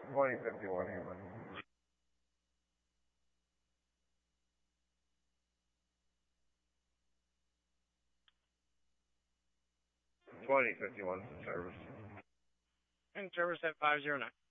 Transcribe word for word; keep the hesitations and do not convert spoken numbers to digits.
twenty fifty-one here, buddy. twenty fifty-one service. And service at five zero nine.